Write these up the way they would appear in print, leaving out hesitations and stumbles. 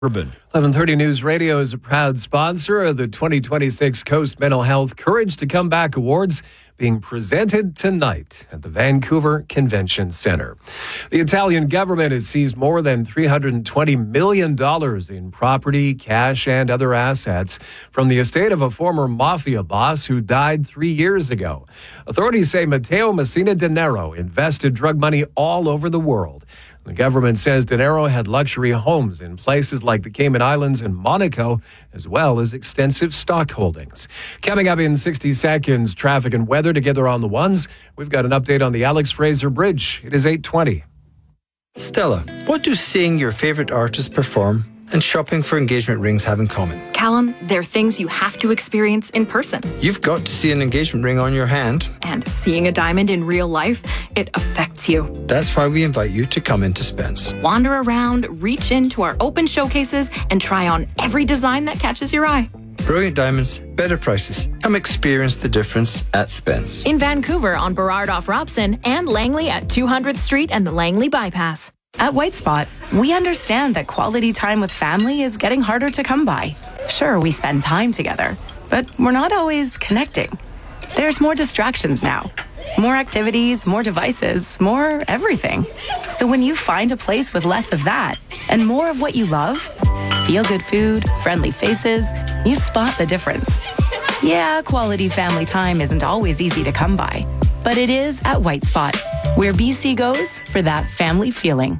Urban. 1130 News Radio is a proud sponsor of the 2026 Coast Mental Health Courage to Come Back Awards, being presented tonight at the Vancouver Convention Center. The Italian government has seized more than $320 million in property, cash, and other assets from the estate of a former mafia boss who died 3 years ago. Authorities say Matteo Messina Denaro invested drug money all over the world. The government says Denaro had luxury homes in places like the Cayman Islands and Monaco, as well as extensive stock holdings. Coming up in 60 seconds, traffic and weather together on the ones. We've got an update on the Alex Fraser Bridge. It is 8:20. Stella, what do seeing your favorite artist perform and shopping for engagement rings have in common? Callum, they're things you have to experience in person. You've got to see an engagement ring on your hand. And seeing a diamond in real life, it affects you. That's why we invite you to come into Spence. Wander around, reach into our open showcases, and try on every design that catches your eye. Brilliant diamonds, better prices. Come experience the difference at Spence. In Vancouver on Burrard off Robson and Langley at 200th Street and the Langley Bypass. At White Spot, we understand that quality time with family is getting harder to come by. Sure, we spend time together, but we're not always connecting. There's more distractions now. More activities, more devices, more everything. So when you find a place with less of that and more of what you love, feel-good food, friendly faces, you spot the difference. Yeah, quality family time isn't always easy to come by, but it is at White Spot, where BC goes for that family feeling.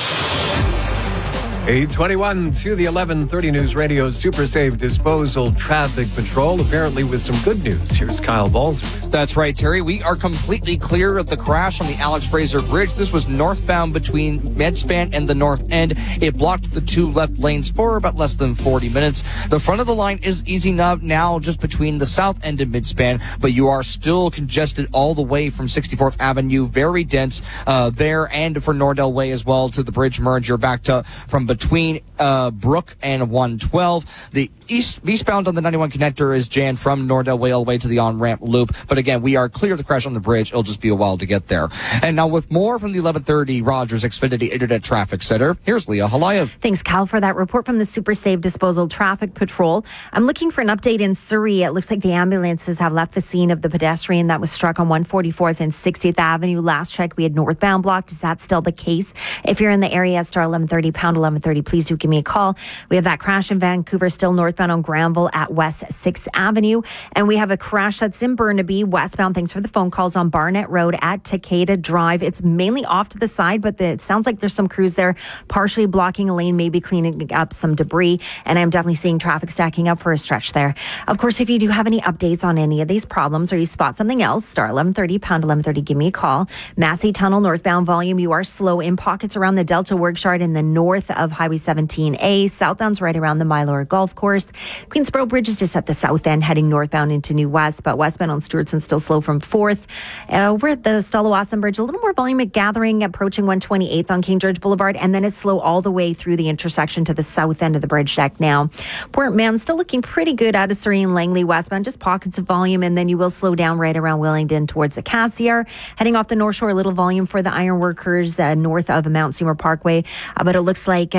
8:21 to the 1130 News Radio Super Safe Disposal Traffic Patrol, apparently with some good news. Here's Kyle Balzer. That's right, Terry. We are completely clear of the crash on the Alex Fraser Bridge. This was northbound between Medspan and the north end. It blocked the two left lanes for about less than 40 minutes. The front of the line is easy now just between the south end and Medspan, but you are still congested all the way from 64th Avenue. Very dense there, and for Nordell Way as well to the bridge merge. You're back to from between Brook and 112. The eastbound on the 91 connector is jammed from Nordell Way all the way to the on-ramp loop. But again, we are clear of the crash on the bridge. It'll just be a while to get there. And now with more from the 1130 Rogers Xfinity Internet Traffic Center, here's Leah Halayev. Thanks, Cal, for that report from the Super Safe Disposal Traffic Patrol. I'm looking for an update in Surrey. It looks like the ambulances have left the scene of the pedestrian that was struck on 144th and 60th Avenue. Last check, we had northbound blocked. Is that still the case? If you're in the area, star 1130, pound 1130, please do give me a call. We have that crash in Vancouver, still northbound on Granville at West 6th Avenue. And we have a crash that's in Burnaby, westbound. Thanks for the phone calls on Barnett Road at Takeda Drive. It's mainly off to the side, but it sounds like there's some crews there partially blocking a lane, maybe cleaning up some debris. And I'm definitely seeing traffic stacking up for a stretch there. Of course, if you do have any updates on any of these problems or you spot something else, star 1130, pound 1130, give me a call. Massey Tunnel, northbound volume, you are slow in pockets around the Delta Workshard in the north of Highway 17A. Southbound's right around the Mylor Golf Course. Queensboro Bridge is just at the south end, heading northbound into New West, but westbound on Stewartson still slow from 4th. Over at the Stallawasam Bridge, a little more volume gathering approaching 128th on King George Boulevard, and then it's slow all the way through the intersection to the south end of the bridge deck now. Port Mann still looking pretty good out of Surrey and Langley westbound, just pockets of volume, and then you will slow down right around Wellington towards the Cassiar. Heading off the North Shore, a little volume for the ironworkers north of Mount Seymour Parkway, but it looks like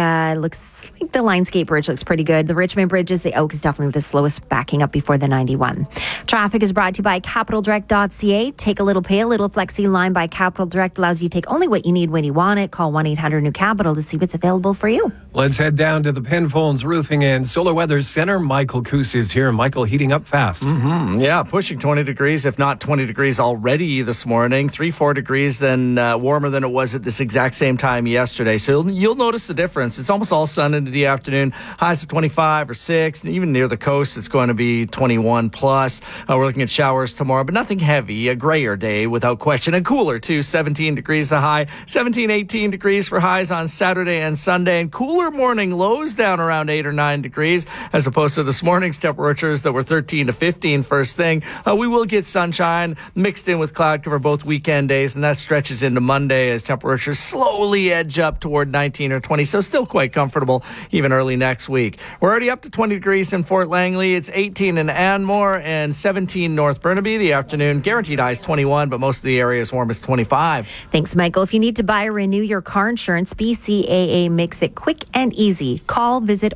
the Lionsgate Bridge looks pretty good. The Richmond Bridges, the Oak is definitely the slowest, backing up before the 91. Traffic is brought to you by CapitalDirect.ca. Take a little pay, a little flexi line by Capital Direct allows you to take only what you need when you want it. Call 1-800-NEW-CAPITAL to see what's available for you. Let's head down to the Penfolds Roofing and Solar Weather Center. Michael Coos is here. Michael, heating up fast. Yeah, pushing 20 degrees, if not 20 degrees already this morning. 3-4 degrees then warmer than it was at this exact same time yesterday. So you'll notice the difference. It's almost all sun into the afternoon. Highs of 25 or 6. And even near the coast, it's going to be 21 plus. We're looking at showers tomorrow, but nothing heavy. A grayer day without question. And cooler, too. 17 degrees a high. 17, 18 degrees for highs on Saturday and Sunday. And cooler morning lows down around 8 or 9 degrees, as opposed to this morning's temperatures that were 13 to 15 first thing. We will get sunshine mixed in with cloud cover both weekend days, and that stretches into Monday as temperatures slowly edge up toward 19 or 20. So still still quite comfortable even early next week. We're already up to 20 degrees in Fort Langley. It's 18 in Anmore and 17 North Burnaby. The afternoon guaranteed high is 21, but most of the area is warm as 25. Thanks, Michael. If you need to buy or renew your car insurance, BCAA makes it quick and easy. Call, visit,